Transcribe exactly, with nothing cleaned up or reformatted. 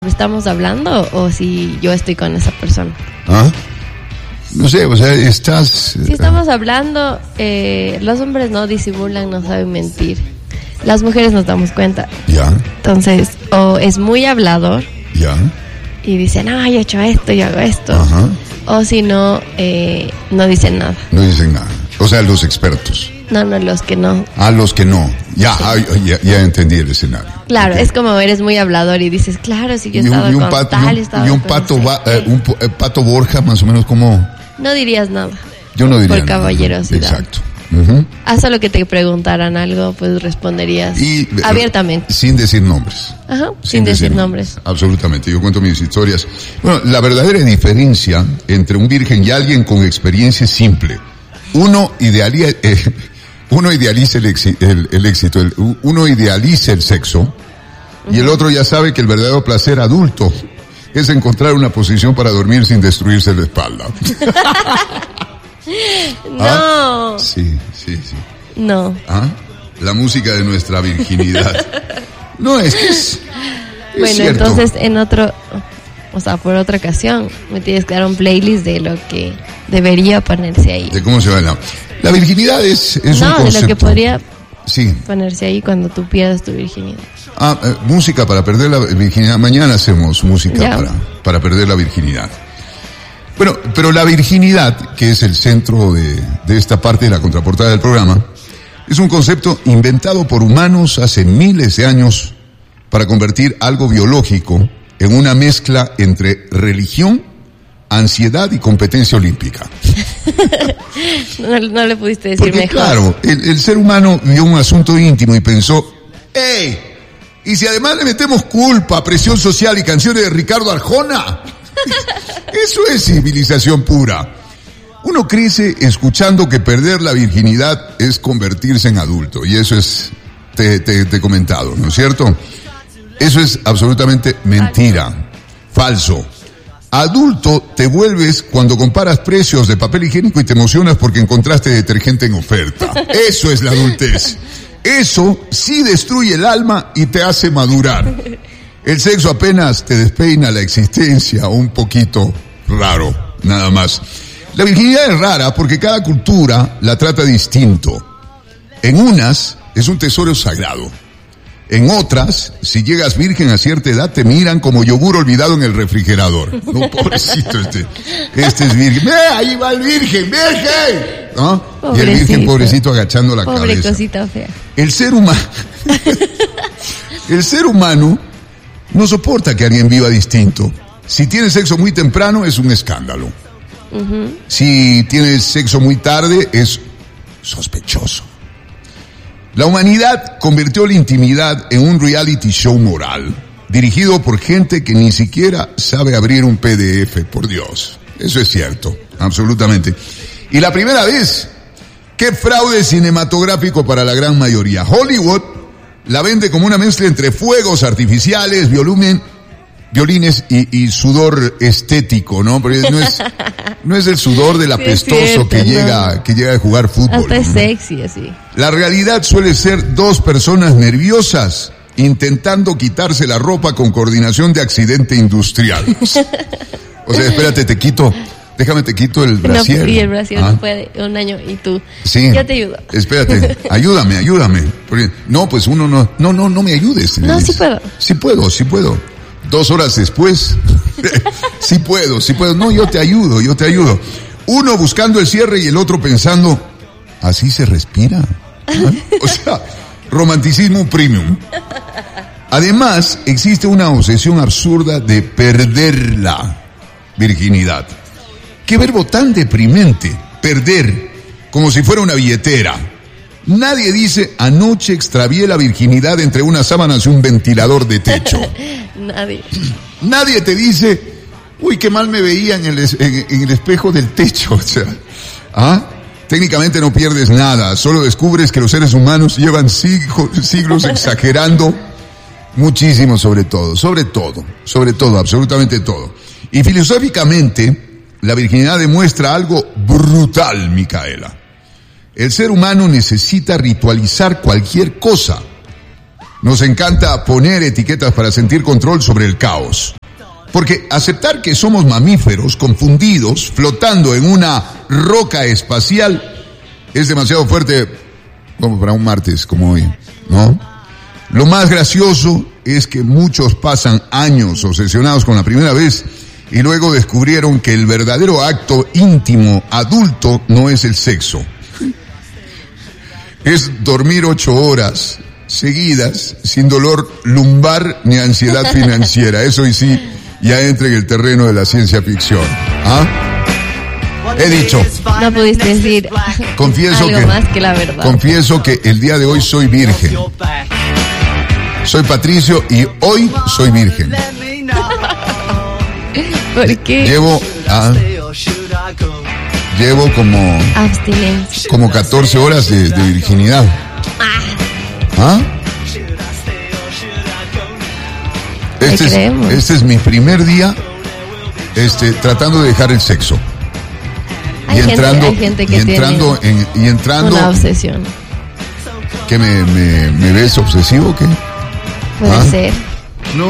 ¿Estamos hablando o si yo estoy con esa persona? ¿Ah? No sé, o sea, estás... Si estamos hablando, eh, los hombres no disimulan, no saben mentir. Las mujeres nos damos cuenta. Ya. Entonces, o es muy hablador. Ya. Y dicen, ah, yo he hecho esto, yo hago esto. Ajá. O si no, eh, no dicen nada. No dicen nada. O sea, los expertos. No, no, los que no. Ah, los que no. Ya, sí. ah, ya, ya entendí el escenario. Claro, okay. Es como eres muy hablador y dices, claro, si yo he estado con pato, tal, y un, estado y un con pato, ese, va, eh, un eh, pato Borja, más o menos como... No dirías nada. Yo no diría por nada. caballerosidad. Exacto. Uh-huh. Hasta lo que te preguntaran algo, pues responderías y, abiertamente. Sin decir nombres. Ajá, sin, sin decir, decir nombres. nombres. Absolutamente, yo cuento mis historias. Bueno, la verdadera diferencia entre un virgen y alguien con experiencia es simple. Uno idealiza, eh, uno idealiza el, exi, el, el éxito, el, uno idealiza el sexo, uh-huh. Y el otro ya sabe que el verdadero placer adulto es encontrar una posición para dormir sin destruirse la espalda. No. ¿Ah? Sí, sí, sí. No. ¿Ah? La música de nuestra virginidad. No, es que es, es bueno, cierto. Entonces en otro, o sea, por otra ocasión, me tienes que dar un playlist de lo que debería ponerse ahí. ¿De cómo se baila? La virginidad es, es no, un concepto. de lo que podría sí. ponerse ahí cuando tú pierdas tu virginidad. Ah, eh, música para perder la virginidad. Mañana hacemos música para, para perder la virginidad. Bueno, pero la virginidad, que es el centro de, de esta parte de la contraportada del programa, es un concepto inventado por humanos hace miles de años para convertir algo biológico en una mezcla entre religión, ansiedad y competencia olímpica. no, no le pudiste decir Porque, mejor. Claro, el, el ser humano vio un asunto íntimo y pensó, ¡ey! ¿Y si además le metemos culpa, presión social y canciones de Ricardo Arjona? Eso es civilización pura. Uno crece escuchando que perder la virginidad es convertirse en adulto. Y eso es, te, te, te he comentado, ¿no es cierto? Eso es absolutamente mentira. Falso. Adulto te vuelves cuando comparas precios de papel higiénico y te emocionas porque encontraste detergente en oferta. Eso es la adultez. Eso sí destruye el alma y te hace madurar. El sexo apenas te despeina la existencia, un poquito raro, nada más. La virginidad es rara porque cada cultura la trata distinto. En unas es un tesoro sagrado. En otras, si llegas virgen a cierta edad, te miran como yogur olvidado en el refrigerador. No, pobrecito este. Este es virgen. ¡Ve, ahí va el virgen, virgen! ¿No? Y el virgen pobrecito agachando la Pobre cabeza. Cosita fea. El ser humano... el ser humano... no soporta que alguien viva distinto. Si tiene sexo muy temprano es un escándalo. Uh-huh. Si tiene sexo muy tarde es sospechoso. La humanidad convirtió la intimidad en un reality show moral, dirigido por gente que ni siquiera sabe abrir un P D F, por Dios. Eso es cierto, absolutamente. Y la primera vez, qué fraude cinematográfico para la gran mayoría. Hollywood la vende como una mezcla entre fuegos artificiales, violín, violines y, y sudor estético, ¿no? Pero no es, no es el sudor del apestoso sí, cierto, que no. llega, que llega a jugar fútbol. Hasta es ¿no? sexy así. La realidad suele ser dos personas nerviosas intentando quitarse la ropa con coordinación de accidente industrial. O sea, espérate, te quito. Déjame te quito el brasier. No, y el brasier ¿Ah? no puede, un año, y tú. Sí. Yo te ayudo. Espérate, ayúdame, ayúdame. Porque, no, pues uno no, no, no, no me ayudes. No, sí puedo. Sí puedo, sí puedo. Dos horas después, sí puedo, sí puedo. No, yo te ayudo, yo te ayudo. Uno buscando el cierre y el otro pensando, así se respira. ¿Ah? O sea, romanticismo premium. Además, existe una obsesión absurda de perder la virginidad. Qué verbo tan deprimente, perder, como si fuera una billetera. Nadie dice, anoche extravié la virginidad entre unas sábanas y un ventilador de techo. Nadie. Nadie te dice, uy, qué mal me veía en el, en, en el espejo del techo. O sea, ¿ah? Técnicamente no pierdes nada, solo descubres que los seres humanos llevan siglos, siglos exagerando muchísimo sobre todo, sobre todo, sobre todo, absolutamente todo. Y filosóficamente, la virginidad demuestra algo brutal, Micaela. El ser humano necesita ritualizar cualquier cosa Nos encanta poner etiquetas para sentir control sobre el caos. Porque aceptar que somos mamíferos confundidos, flotando en una roca espacial, es demasiado fuerte como para un martes como hoy, ¿no? Lo más gracioso es que muchos pasan años obsesionados con la primera vez y luego descubrieron que el verdadero acto íntimo adulto no es el sexo. Es dormir ocho horas seguidas sin dolor lumbar ni ansiedad financiera. Eso y sí, ya entra en el terreno de la ciencia ficción. ¿Ah? He dicho. No pudiste decir confieso algo que, más que la verdad. Confieso que el día de hoy soy virgen. Soy Patricio y hoy soy virgen. ¿Por qué? Llevo, ah, llevo como, abstinencia. como catorce horas de, de virginidad. ¿Ah? Este es, este es mi primer día este, tratando de dejar el sexo. Hay y gente, entrando, hay gente que y entrando, tiene en, y entrando. una obsesión. ¿Qué me, me, me ves obsesivo o qué? Puede ¿Ah? ser.